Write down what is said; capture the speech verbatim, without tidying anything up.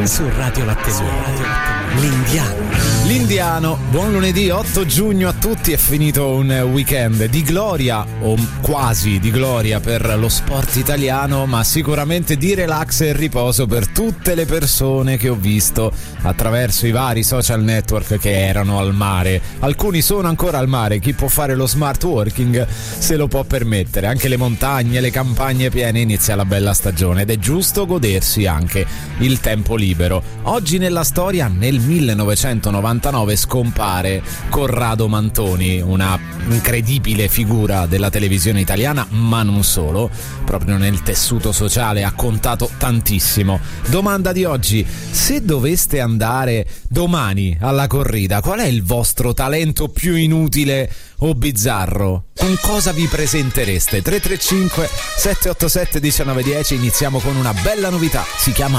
su Radio Latte Mondo. L'Indiano. L'Indiano, buon lunedì otto giugno a tutti, è finito un weekend di gloria o quasi di gloria per lo sport italiano, ma sicuramente di relax e riposo per tutte le persone che ho visto attraverso i vari social network che erano al mare. Alcuni sono ancora al mare, chi può fare lo smart working se lo può permettere, anche le montagne, le campagne piene, inizia la bella stagione ed è giusto godersi anche il tempo libero. Oggi nella storia, nel millenovecentonovantanove scompare Corrado Mantoni, una incredibile figura della televisione italiana, ma non solo, proprio nel tessuto sociale ha contato tantissimo. Domanda di oggi: se doveste andare domani alla corrida, qual è il vostro talento più inutile o bizzarro? Con cosa vi presentereste? tre tre cinque sette otto sette uno nove uno zero. Iniziamo con una bella novità, si chiama